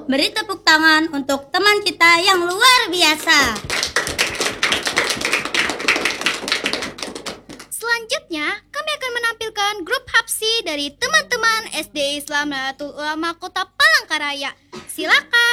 Beri tepuk tangan untuk teman kita yang luar biasa. Selanjutnya, kami akan menampilkan grup Hapsi dari teman-teman SD Islam Nahdlatul Ulama Kota Palangkaraya. Silakan.